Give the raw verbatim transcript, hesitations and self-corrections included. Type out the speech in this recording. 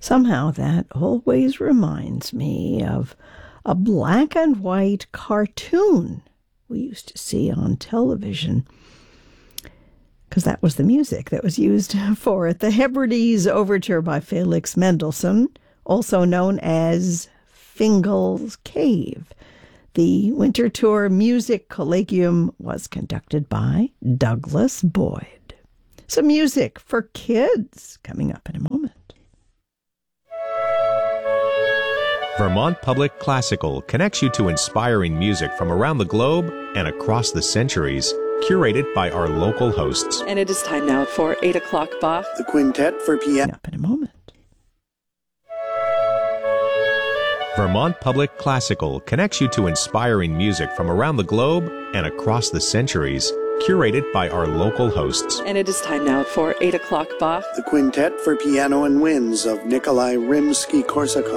Somehow that always reminds me of a black and white cartoon we used to see on television, because that was the music that was used for it. The Hebrides Overture by Felix Mendelssohn, also known as Fingal's Cave. The Winter Tour Music Collegium was conducted by Douglas Boyd. Some music for kids coming up in a moment. Vermont Public Classical connects you to inspiring music from around the globe and across the centuries, curated by our local hosts. And it is time now for eight o'clock Bach. The Quintet for Piano. Up in a moment. Vermont Public Classical connects you to inspiring music from around the globe and across the centuries, curated by our local hosts. And it is time now for eight o'clock Bach. The Quintet for Piano and Winds of Nikolai Rimsky-Korsakov.